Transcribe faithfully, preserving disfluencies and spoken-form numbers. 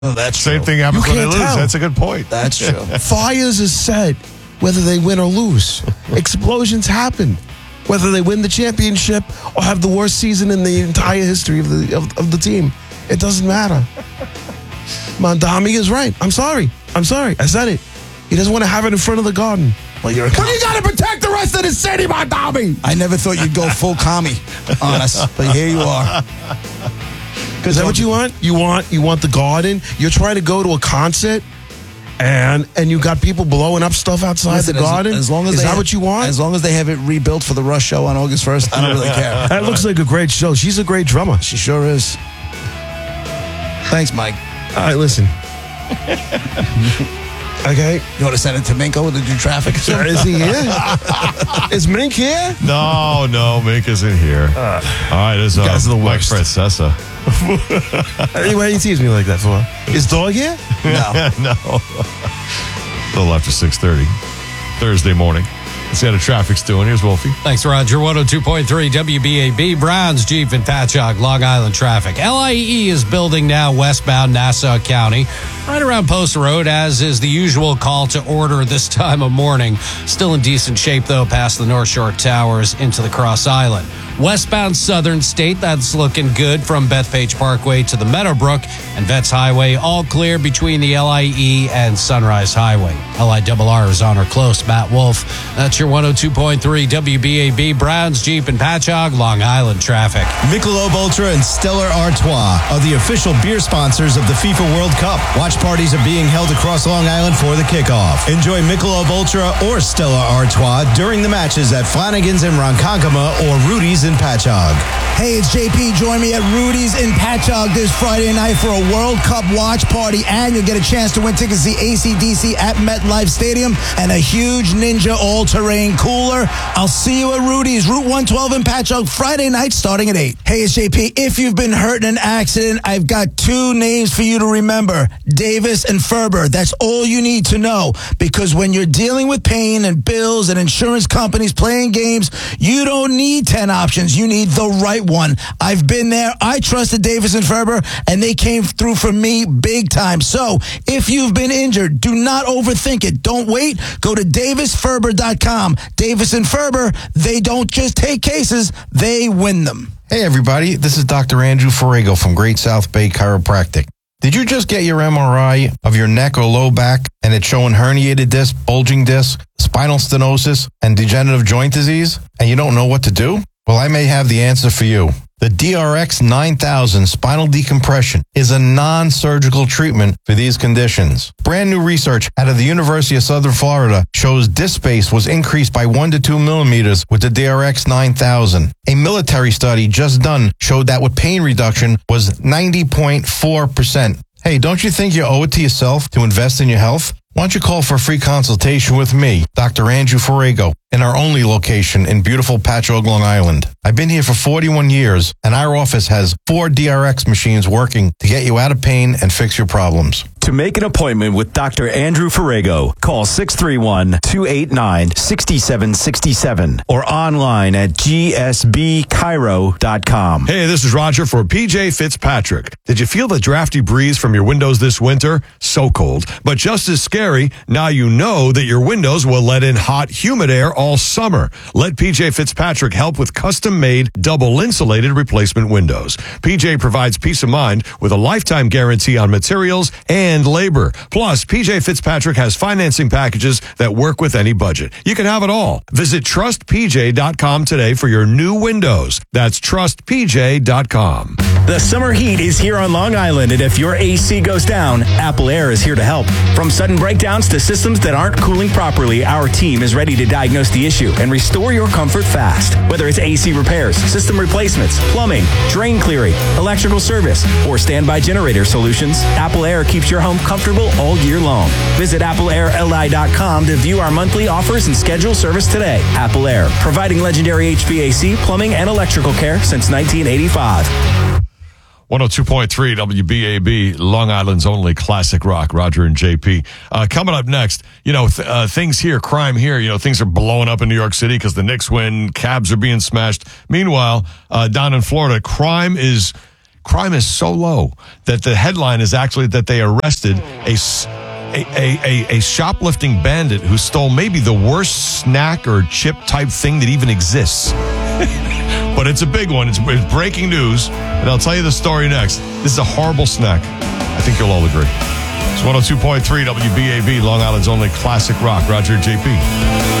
Oh, that's Same true. thing happens You when they can't lose. tell. That's a good point. That's true. Fires is set whether they win or lose. Explosions happen whether they win the championship or have the worst season in the entire history of the of, of the team. It doesn't matter. Mondami is right. I'm sorry. I'm sorry. I said it. He doesn't want to have it in front of the garden. Well, you're a But you got to protect the rest of the city, Mondami. I never thought you'd go full commie on us, but here you are. Is that what you want? You want you want the garden? You're trying to go to a concert, and and you got people blowing up stuff outside Listen, the as- garden. As long as is they that have- what you want? As long as they have it rebuilt for the Rush show on August first, I don't really care. That looks like a great show. She's a great drummer. She sure is. Thanks, Mike. All right, listen. Okay, You want to send it to Minko to do traffic? is he here? Is Mink here? No, no, Mink isn't here. All right, it's uh, guys are the Mike worst. Francesa. Anyway, he tease me like that for? Is Dog here? No. No. A little after six thirty, Thursday morning. Let's see how the traffic's doing. Here's Wolfie. Thanks, Roger. one oh two point three W B A B. Browns, Jeep, and Patchogue, Long Island traffic. L I E is building now westbound Nassau County, right around Post Road, as is the usual call to order this time of morning. Still in decent shape, though, past the North Shore Towers into the Cross Island. Westbound Southern State, that's looking good from Bethpage Parkway to the Meadowbrook and Vets Highway, all clear between the L I E and Sunrise Highway. L I R R is on or close. Matt Wolf, that's your one oh two point three W B A B. Browns, Jeep, and Patchogue, Long Island traffic. Michelob Ultra and Stella Artois are the official beer sponsors of the FIFA World Cup. Watch parties are being held across Long Island for the kickoff. Enjoy Michelob Ultra or Stella Artois during the matches at Flanagan's in Ronkonkoma or Rudy's in Patchogue. Hey, it's J P. Join me at Rudy's in Patchogue this Friday night for a World Cup watch party, and you'll get a chance to win tickets to A C D C at MetLife Stadium and a huge Ninja all-terrain cooler. I'll see you at Rudy's, Route one twelve in Patchogue, Friday night starting at eight. Hey, it's J P. If you've been hurt in an accident, I've got two names for you to remember, Davis and Ferber. That's all you need to know, because when you're dealing with pain and bills and insurance companies playing games, you don't need ten options. You need the right one. I've been there. I trusted Davis and Ferber, and they came through for me big time. So if you've been injured, do not overthink it. Don't wait. Go to davis ferber dot com. Davis and Ferber, they don't just take cases, they win them. Hey everybody, this is Doctor Andrew Ferrago from Great South Bay Chiropractic. Did you just get your M R I of your neck or low back and it's showing herniated disc, bulging disc, spinal stenosis, and degenerative joint disease, and you don't know what to do? Well, I may have the answer for you. The D R X nine thousand spinal decompression is a non-surgical treatment for these conditions. Brand new research out of the University of Southern Florida shows disc space was increased by one to two millimeters with the D R X nine thousand. A military study just done showed that with pain reduction was ninety point four percent. Hey, don't you think you owe it to yourself to invest in your health? Why don't you call for a free consultation with me, Doctor Andrew Ferrago, in our only location in beautiful Patchogue, Long Island. I've been here for forty-one years, and our office has four D R X machines working to get you out of pain and fix your problems. To make an appointment with Doctor Andrew Ferrago, call six three one, two eight nine, six seven six seven or online at g s b chiro dot com. Hey, this is Roger for P J Fitzpatrick. Did you feel the drafty breeze from your windows this winter? So cold, but just as scary, now you know that your windows will let in hot, humid air all summer. Let P J Fitzpatrick help with custom-made, double-insulated replacement windows. P J provides peace of mind with a lifetime guarantee on materials and labor. Plus, P J Fitzpatrick has financing packages that work with any budget. You can have it all. Visit trust p j dot com today for your new windows. That's trust p j dot com. The summer heat is here on Long Island, and if your A C goes down, Apple Air is here to help. From sudden breakdowns to systems that aren't cooling properly, our team is ready to diagnose the issue and restore your comfort fast. Whether it's A C repairs, system replacements, plumbing, drain clearing, electrical service, or standby generator solutions, Apple Air keeps your home comfortable all year long. Visit apple air l i dot com to view our monthly offers and schedule service today. Apple Air, providing legendary H V A C, plumbing, and electrical care since nineteen eighty-five. one oh two point three W B A B, Long Island's only classic rock, Roger and J P. Uh, coming up next, you know, th- uh, things here, crime here, you know, things are blowing up in New York City because the Knicks win, cabs are being smashed. Meanwhile, uh, down in Florida, crime is crime is so low that the headline is actually that they arrested a, s- a, a, a, a shoplifting bandit who stole maybe the worst snack or chip type thing that even exists. But it's a big one. It's, it's breaking news, and I'll tell you the story next. This is a horrible snack. I think you'll all agree. It's one oh two point three W B A B, Long Island's only classic rock. Roger, J P.